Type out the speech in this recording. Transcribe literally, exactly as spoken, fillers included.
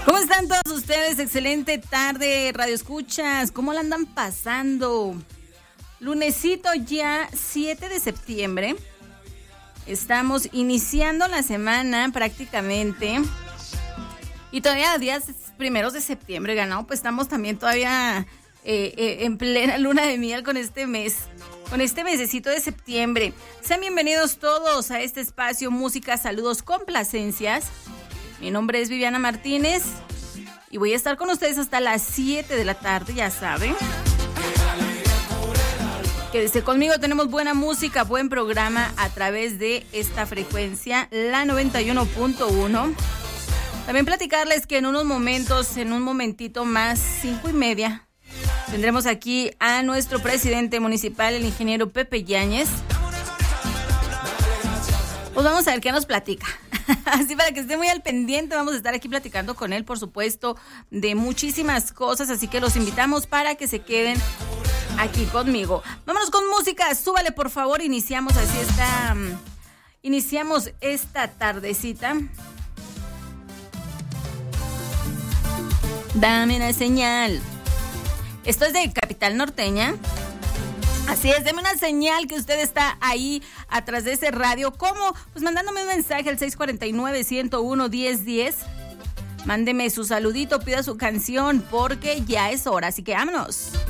¿Cómo están todos ustedes? Excelente tarde, Radio Escuchas. ¿Cómo la andan pasando? Lunesito ya siete de septiembre. Estamos iniciando la semana prácticamente. Y todavía días primeros de septiembre, ganado, pues estamos también todavía eh, eh, en plena luna de miel con este mes. Con este mesecito de septiembre. Sean bienvenidos todos a este espacio Música, Saludos, Complacencias. Mi nombre es Viviana Martínez y voy a estar con ustedes hasta las siete de la tarde, ya saben. Quédese conmigo, tenemos buena música, buen programa a través de esta frecuencia, la noventa y uno punto uno. También platicarles que en unos momentos, en un momentito más, cinco y media, tendremos aquí a nuestro presidente municipal, el ingeniero Pepe Yáñez. Pues vamos a ver qué nos platica. Así para que esté muy al pendiente, vamos a estar aquí platicando con él, por supuesto, de muchísimas cosas. Así que los invitamos para que se queden aquí conmigo. Vámonos con música, súbale por favor. Iniciamos así esta, um, iniciamos esta tardecita. Dame una señal. Esto es de Capital Norteña. Así es, deme una señal que usted está ahí atrás de ese radio. ¿Cómo? Pues mandándome un mensaje al seis cuatro nueve, uno cero uno, diez diez. Mándeme su saludito, pida su canción, porque ya es hora. Así que vámonos.